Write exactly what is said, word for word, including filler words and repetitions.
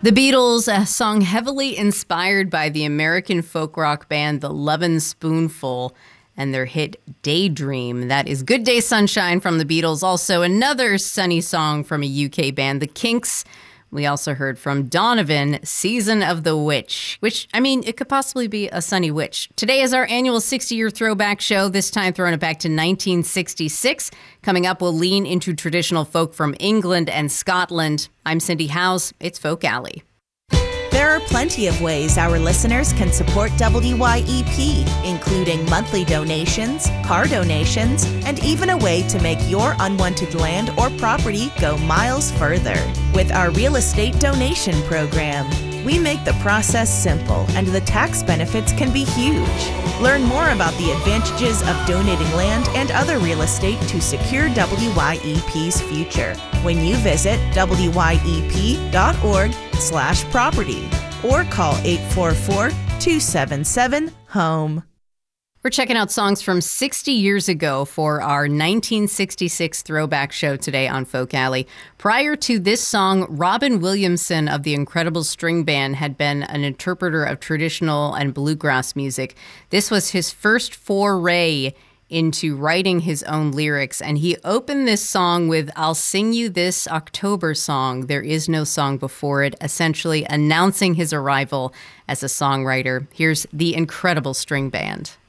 The Beatles, a song heavily inspired by the American folk rock band The Lovin' Spoonful and their hit Daydream. That is Good Day Sunshine from the Beatles. Also another sunny song from a U K band, The Kinks. We also heard from Donovan, Season of the Witch, which, I mean, it could possibly be a sunny witch. Today is our annual sixty-year throwback show, this time throwing it back to nineteen sixty-six. Coming up, we'll lean into traditional folk from England and Scotland. I'm Cindy Howes. It's Folk Alley. There are plenty of ways our listeners can support W Y E P, including monthly donations, car donations, and even a way to make your unwanted land or property go miles further. With our real estate donation program, we make the process simple and the tax benefits can be huge. Learn more about the advantages of donating land and other real estate to secure W Y E P's future when you visit W Y E P dot org slash property or call eight four four, two seven seven, HOME. We're checking out songs from sixty years ago for our nineteen sixty-six throwback show today on Folk Alley. Prior to this song, Robin Williamson of the Incredible String Band had been an interpreter of traditional and bluegrass music. This was his first foray into writing his own lyrics, and he opened this song with "I'll Sing You This October Song, There Is No Song Before It," essentially announcing his arrival as a songwriter. Here's the Incredible String Band.